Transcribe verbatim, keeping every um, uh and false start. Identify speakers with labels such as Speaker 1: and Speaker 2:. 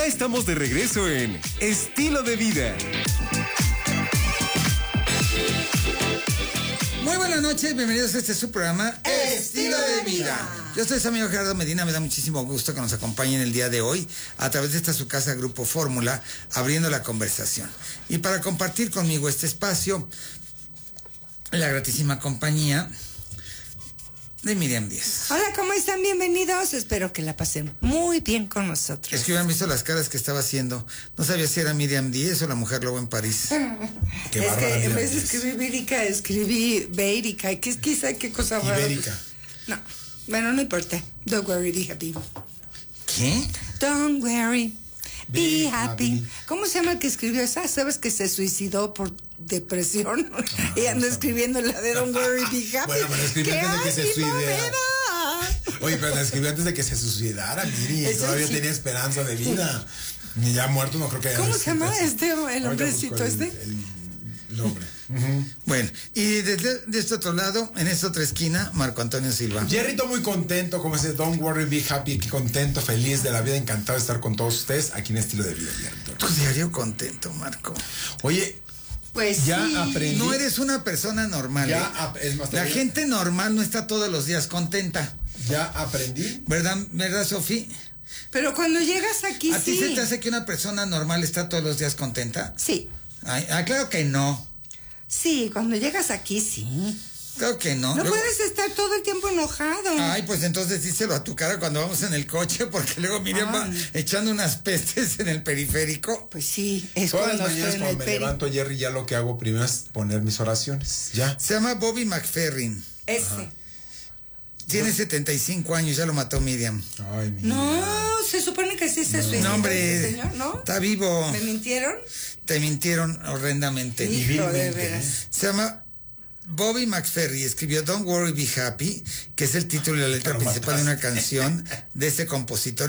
Speaker 1: Ya estamos de regreso en Estilo de Vida.
Speaker 2: Muy buenas noches, bienvenidos a este su programa
Speaker 3: Estilo de Vida.
Speaker 2: Yo soy su amigo Gerardo Medina, me da muchísimo gusto que nos acompañen el día de hoy a través de esta su casa Grupo Fórmula, abriendo la conversación. Y para compartir conmigo este espacio, la gratísima compañía de Miriam Díez.
Speaker 3: Hola, ¿cómo están? Bienvenidos. Espero que la pasen muy bien con nosotros.
Speaker 2: Es que hubieran visto las caras que estaba haciendo. No sabía si era Miriam Díez o la mujer lobo en París.
Speaker 3: Qué es que en vez de escribir Ibérica, escribí Beérica. ¿Qué es quizá qué cosa rara?
Speaker 4: Ibérica.
Speaker 3: No, bueno, no importa. Don't worry, be happy.
Speaker 2: ¿Qué?
Speaker 3: Don't worry, be,
Speaker 4: Be
Speaker 3: happy.
Speaker 4: happy.
Speaker 3: ¿Cómo se llama el que escribió esa? ¿Sabes que se suicidó por depresión?
Speaker 4: Ah,
Speaker 3: y anda escribiendo la de Don't worry, be happy.
Speaker 4: Bueno, pero escribió
Speaker 3: ¡Qué
Speaker 4: antes de que se
Speaker 3: ánimo me
Speaker 4: suicidara.
Speaker 3: da!
Speaker 4: Oye, pero la escribió antes de que se suicidara, Miri.
Speaker 3: Eso
Speaker 4: Todavía
Speaker 3: sí.
Speaker 4: tenía esperanza de vida. Ni ya muerto, no creo que haya
Speaker 3: ¿Cómo se
Speaker 4: escrito
Speaker 3: llama
Speaker 4: eso.
Speaker 3: este, el
Speaker 4: Ahorita
Speaker 3: hombrecito
Speaker 4: busco el-
Speaker 3: este?
Speaker 4: El, el hombre. Ujú.
Speaker 2: Bueno, y desde de este otro lado, en esta otra esquina, Marco Antonio Silva.
Speaker 4: Jerrito muy contento, como ese Don't worry, be happy, contento, feliz de la vida, encantado de estar con todos ustedes aquí en Estilo de Vida, Jerrito.
Speaker 2: Tu diario contento, Marco.
Speaker 4: Oye,
Speaker 3: Pues
Speaker 4: ya
Speaker 3: sí.
Speaker 4: aprendí.
Speaker 2: No eres una persona normal.
Speaker 4: Ya,
Speaker 2: ¿eh?
Speaker 4: ap- es más,
Speaker 2: La
Speaker 4: todavía-
Speaker 2: gente normal no está todos los días contenta.
Speaker 4: ya aprendí.
Speaker 2: ¿Verdad, verdad, Sofía?
Speaker 3: Pero cuando llegas aquí,
Speaker 2: ¿A ti
Speaker 3: sí.
Speaker 2: se te hace que una persona normal está todos los días contenta?
Speaker 3: Sí,
Speaker 2: Ay, ah, claro que no.
Speaker 3: sí, cuando llegas aquí, sí.
Speaker 2: Claro que no.
Speaker 3: No
Speaker 2: Luego-
Speaker 3: puedes estar todo el tiempo enojado.
Speaker 2: Ay, pues entonces díselo a tu cara cuando vamos en el coche, porque luego Miriam va
Speaker 3: Ay.
Speaker 2: echando unas pestes en el periférico.
Speaker 3: Pues sí, es
Speaker 4: Todas las
Speaker 3: cuando estoy
Speaker 4: mañanas
Speaker 3: en
Speaker 4: cuando
Speaker 3: el
Speaker 4: me
Speaker 3: peri.
Speaker 4: levanto, Jerry, ya lo que hago primero es poner mis oraciones. Ya.
Speaker 2: Se llama Bobby McFerrin.
Speaker 3: Ese.
Speaker 2: Tiene setenta y cinco años, ya lo mató Miriam.
Speaker 4: Ay, mi
Speaker 3: No, se supone que sí se suicidó.
Speaker 2: No, hombre,
Speaker 3: ese señor, ¿no?
Speaker 2: está vivo.
Speaker 3: ¿Me mintieron?
Speaker 2: Te mintieron horrendamente.
Speaker 3: Hijo de
Speaker 4: Civilmente,
Speaker 3: veras.
Speaker 2: Se llama Bobby McFerrin, escribió Don't Worry Be Happy, que es el título y la letra
Speaker 4: Lo
Speaker 2: principal de una
Speaker 4: mataste.
Speaker 2: canción de este compositor